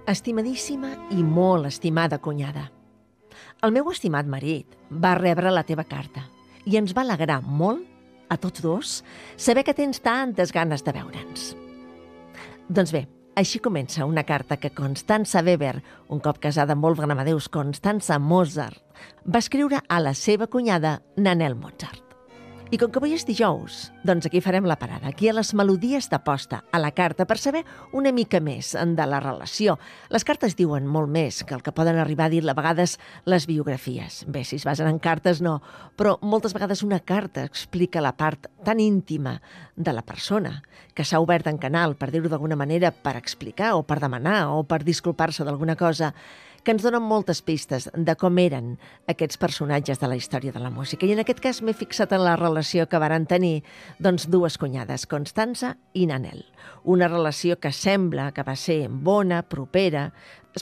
Estimadíssima i molt estimada cunyada, el meu estimat marit va rebre la teva carta i ens va alegrar molt, a tots dos, saber que tens tantes ganes de veure'ns. Doncs bé, així comença una carta que Constanza Weber, un cop casada amb Wolfgang Amadeus Constanza Mozart, va escriure a la seva cunyada Nanel Mozart. I com que avui és dijous, doncs aquí farem la parada, aquí a les melodies de posta, a la carta, per saber una mica més de la relació. Les cartes diuen molt més que el que poden arribar a dir a vegades les biografies. Bé, si es basen en cartes, no, però moltes vegades una carta explica la part tan íntima de la persona que s'ha obert en canal, per dir-ho d'alguna manera, per explicar o per demanar o per disculpar-se d'alguna cosa, que ens donen moltes pistes de com eren aquests personatges de la història de la música. I en aquest cas m'he fixat en la relació que varen tenir doncs, dues cunyades, Constanza i Nanel. Una relació que sembla que va ser bona, propera,